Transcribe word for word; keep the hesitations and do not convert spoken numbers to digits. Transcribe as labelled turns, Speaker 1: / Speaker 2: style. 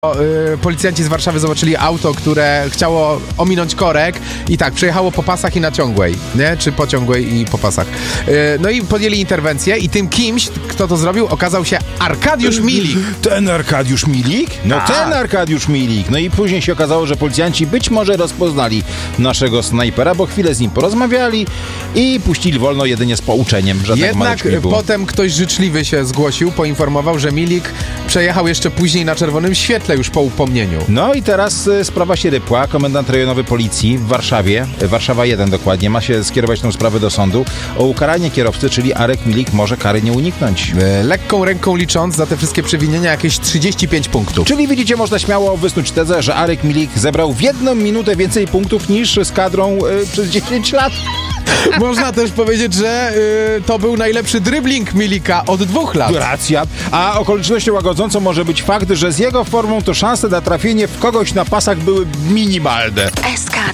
Speaker 1: Yy, policjanci z Warszawy zobaczyli auto, które chciało ominąć korek i tak, przejechało po pasach i na ciągłej, nie? Czy po ciągłej i po pasach. Yy, no i podjęli interwencję i tym kimś, kto to zrobił, okazał się Arkadiusz Milik.
Speaker 2: Ten Arkadiusz Milik? No
Speaker 1: A.
Speaker 2: ten Arkadiusz Milik. No i później się okazało, że policjanci być może rozpoznali naszego snajpera, bo chwilę z nim porozmawiali i puścili wolno jedynie z pouczeniem. Żadnego
Speaker 1: Jednak
Speaker 2: nie było.
Speaker 1: potem ktoś życzliwy się zgłosił, poinformował, że Milik przejechał jeszcze później na czerwonym świetle już po upomnieniu.
Speaker 2: No i teraz y, sprawa się rypła. Komendant rejonowy policji w Warszawie, y, Warszawa jeden dokładnie, ma się skierować tę sprawę do sądu o ukaranie kierowcy, czyli Arek Milik może kary nie uniknąć.
Speaker 1: E, lekką ręką licząc za te wszystkie przewinienia jakieś trzydzieści pięć punktów.
Speaker 2: Czyli widzicie, można śmiało wysnuć tezę, że Arek Milik zebrał w jedną minutę więcej punktów niż z kadrą y, przez dziesięć lat.
Speaker 1: Można też powiedzieć, że y, to był najlepszy dribbling Milika od dwóch lat.
Speaker 2: Racja. A okolicznością łagodzącą może być fakt, że z jego formą to szanse na trafienie w kogoś na pasach były minimalne.
Speaker 3: S K